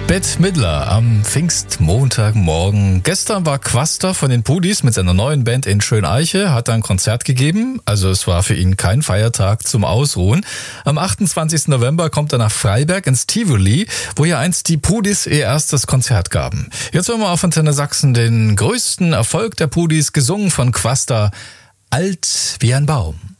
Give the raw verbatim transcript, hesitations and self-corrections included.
Bette Midler am Pfingstmontagmorgen. Gestern war Quaster von den Pudis mit seiner neuen Band in Schöneiche, hat ein Konzert gegeben. Also es war für ihn kein Feiertag zum Ausruhen. Am achtundzwanzigsten November kommt er nach Freiberg ins Tivoli, wo ja einst die Pudis ihr erstes Konzert gaben. Jetzt hören wir auf Antenne Sachsen den größten Erfolg der Pudis, gesungen von Quaster, Alt wie ein Baum.